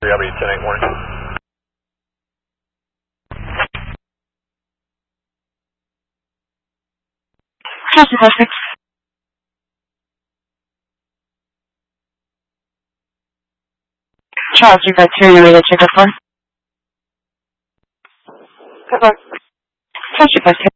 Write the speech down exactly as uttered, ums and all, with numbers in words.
I'll be ten eight morning. Charles two five six. Charles three five two, you're ready to check up for? Good luck. Charles two five six.